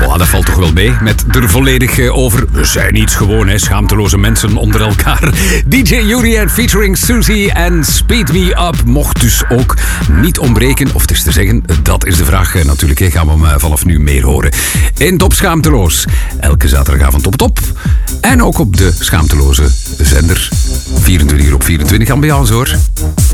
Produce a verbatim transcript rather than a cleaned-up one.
Oh, dat valt toch wel mee. Met er volledig uh, over. We zijn iets gewoon, hè. Schaamteloze mensen onder elkaar. D J Urian featuring Susie en Speed Me Up mocht dus ook niet ontbreken. Of het is te zeggen, dat is de vraag uh, natuurlijk. Hè. Gaan we hem uh, vanaf nu meer horen. In Top Schaamteloos. Elke zaterdagavond op top. En ook op de Schaamteloze zender. vierentwintig uur op vierentwintig ambiance hoor.